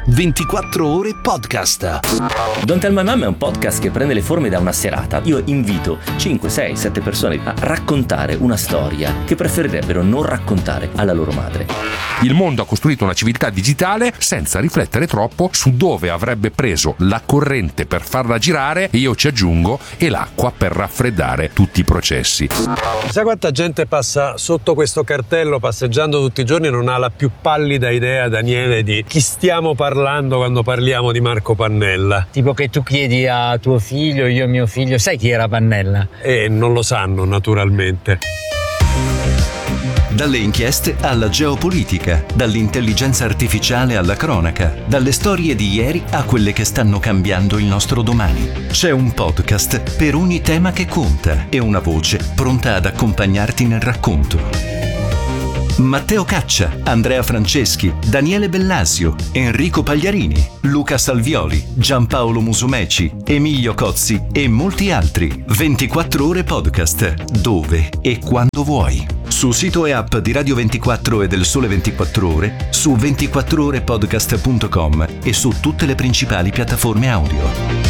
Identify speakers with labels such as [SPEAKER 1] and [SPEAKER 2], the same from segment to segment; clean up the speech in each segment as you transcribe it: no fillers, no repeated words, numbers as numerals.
[SPEAKER 1] 24 ore podcast.
[SPEAKER 2] Don't Tell My Mom è un podcast che prende le forme da una serata. Io invito 5, 6, 7 persone a raccontare una storia che preferirebbero non raccontare alla loro madre.
[SPEAKER 3] Il mondo ha costruito una civiltà digitale senza riflettere troppo su dove avrebbe preso la corrente per farla girare, e io ci aggiungo, e l'acqua per raffreddare tutti i processi.
[SPEAKER 4] Sai quanta gente passa sotto questo cartello passeggiando tutti i giorni e non ha la più pallida idea, Daniele, di chi stiamo parlando quando parliamo di Marco Pannella?
[SPEAKER 5] Tipo che tu chiedi a tuo figlio, io a mio figlio, sai chi era Pannella?
[SPEAKER 4] E non lo sanno, naturalmente.
[SPEAKER 1] Dalle inchieste alla geopolitica, dall'intelligenza artificiale alla cronaca, dalle storie di ieri a quelle che stanno cambiando il nostro domani. C'è un podcast per ogni tema che conta e una voce pronta ad accompagnarti nel racconto. Matteo Caccia, Andrea Franceschi, Daniele Bellasio, Enrico Pagliarini, Luca Salvioli, Giampaolo Musumeci, Emilio Cozzi e molti altri. 24 ore podcast, dove e quando vuoi. Su sito e app di Radio 24 e del Sole 24 Ore, su 24orepodcast.com e su tutte le principali piattaforme audio.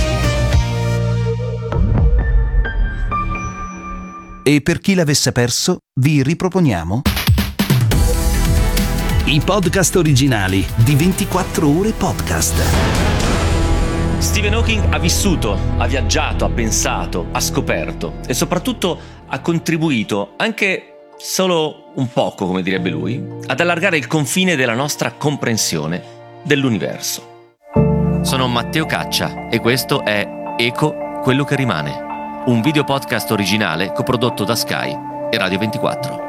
[SPEAKER 1] E per chi l'avesse perso, vi riproponiamo i podcast originali di 24 ore podcast.
[SPEAKER 2] Stephen Hawking ha vissuto, ha viaggiato, ha pensato, ha scoperto e soprattutto ha contribuito, anche solo un poco, come direbbe lui, ad allargare il confine della nostra comprensione dell'universo. Sono Matteo Caccia e questo è Eco, quello che rimane, un video podcast originale coprodotto da Sky e Radio 24.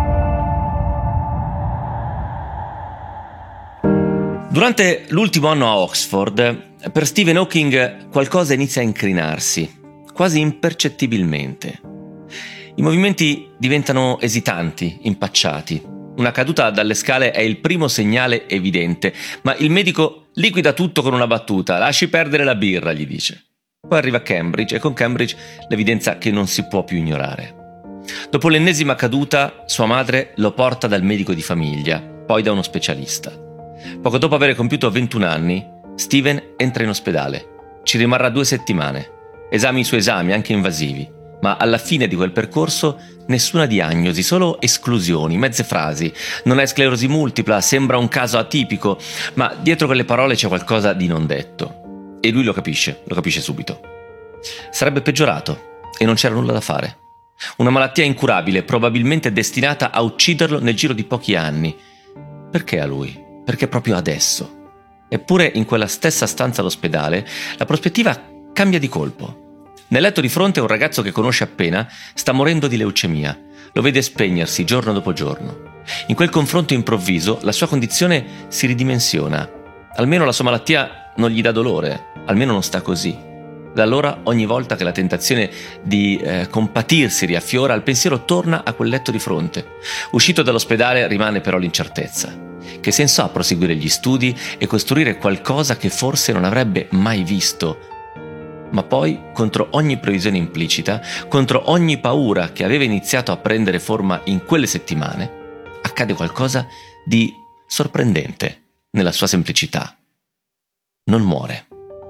[SPEAKER 2] Durante l'ultimo anno a Oxford, per Stephen Hawking qualcosa inizia a incrinarsi, quasi impercettibilmente. I movimenti diventano esitanti, impacciati. Una caduta dalle scale è il primo segnale evidente, ma il medico liquida tutto con una battuta: lasci perdere la birra, gli dice. Poi arriva Cambridge e con Cambridge l'evidenza che non si può più ignorare. Dopo l'ennesima caduta, sua madre lo porta dal medico di famiglia, poi da uno specialista. Poco dopo aver compiuto 21 anni, Steven entra in ospedale. Ci rimarrà 2 settimane. Esami su esami, anche invasivi. Ma alla fine di quel percorso nessuna diagnosi, solo esclusioni, mezze frasi. Non è sclerosi multipla, sembra un caso atipico, ma dietro quelle parole c'è qualcosa di non detto. E lui lo capisce subito. Sarebbe peggiorato e non c'era nulla da fare. Una malattia incurabile, probabilmente destinata a ucciderlo nel giro di pochi anni. Perché a lui? Perché proprio adesso? Eppure in quella stessa stanza all'ospedale la prospettiva cambia di colpo. Nel letto di fronte un ragazzo che conosce appena sta morendo di leucemia. Lo vede spegnersi giorno dopo giorno. In quel confronto improvviso la sua condizione si ridimensiona. Almeno la sua malattia non gli dà dolore, almeno non sta così. Da allora ogni volta che la tentazione di compatirsi riaffiora, il pensiero torna a quel letto di fronte. Uscito dall'ospedale rimane però l'incertezza. Che senso ha proseguire gli studi e costruire qualcosa che forse non avrebbe mai visto? Ma poi, contro ogni previsione implicita, contro ogni paura che aveva iniziato a prendere forma in quelle settimane, accade qualcosa di sorprendente nella sua semplicità. Non muore.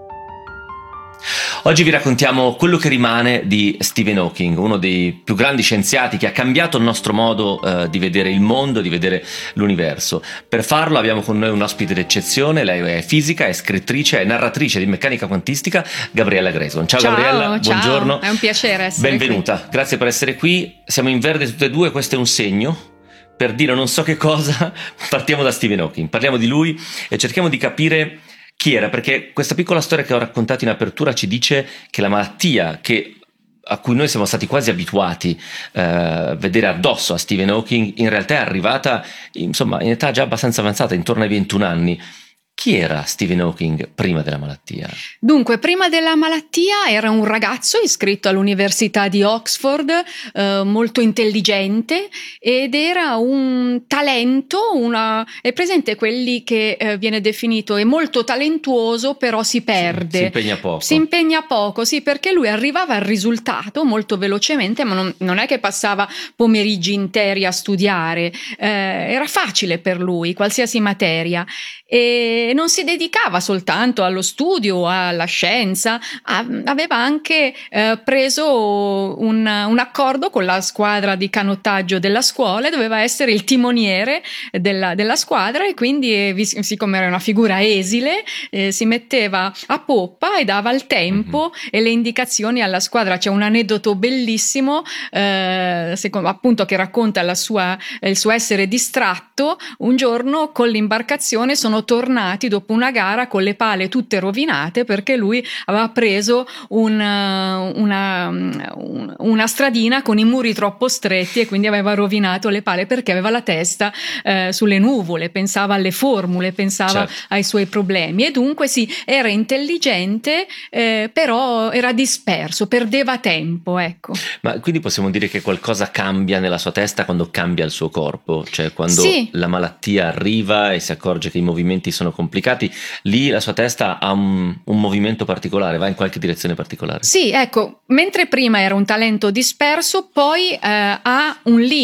[SPEAKER 2] Oggi vi raccontiamo quello che rimane di Stephen Hawking, uno dei più grandi scienziati che ha cambiato il nostro modo di vedere il mondo, di vedere l'universo. Per farlo abbiamo con noi un ospite d'eccezione. Lei è fisica, è scrittrice, è narratrice di meccanica quantistica, Gabriella Greson. Ciao Gabriella,
[SPEAKER 6] ciao.
[SPEAKER 2] Buongiorno.
[SPEAKER 6] È un piacere essere
[SPEAKER 2] Benvenuta,
[SPEAKER 6] qui.
[SPEAKER 2] Grazie per essere qui. Siamo in verde tutte e due, questo è un segno. Per dire non so che cosa, partiamo da Stephen Hawking, parliamo di lui e cerchiamo di capire chi era, perché questa piccola storia che ho raccontato in apertura ci dice che la malattia a cui noi siamo stati quasi abituati a vedere addosso a Stephen Hawking in realtà è arrivata in età già abbastanza avanzata, intorno ai 21 anni. Chi era Stephen Hawking prima della malattia?
[SPEAKER 6] Dunque, prima della malattia era un ragazzo iscritto all'Università di Oxford, molto intelligente, ed era un talento, è presente quelli che viene definito è molto talentuoso però si perde.
[SPEAKER 2] Si impegna poco.
[SPEAKER 6] Si impegna poco, sì, perché lui arrivava al risultato molto velocemente, ma non è che passava pomeriggi interi a studiare, era facile per lui qualsiasi materia. E e non si dedicava soltanto allo studio, alla scienza, aveva anche preso un accordo con la squadra di canottaggio della scuola e doveva essere il timoniere della squadra, e quindi siccome era una figura esile si metteva a poppa e dava il tempo e le indicazioni alla squadra. C'è un aneddoto bellissimo appunto che racconta il suo essere distratto. Un giorno con l'imbarcazione sono tornati dopo una gara con le pale tutte rovinate perché lui aveva preso una stradina con i muri troppo stretti e quindi aveva rovinato le pale perché aveva la testa sulle nuvole, pensava alle formule, pensava ai suoi problemi, e dunque sì, era intelligente però era disperso, perdeva tempo, ecco.
[SPEAKER 2] Ma quindi possiamo dire che qualcosa cambia nella sua testa quando cambia il suo corpo, cioè quando la malattia arriva e si accorge che i movimenti sono complicati, lì la sua testa ha un movimento particolare, va in qualche direzione particolare.
[SPEAKER 6] Sì, ecco, mentre prima era un talento disperso, poi ha un limite.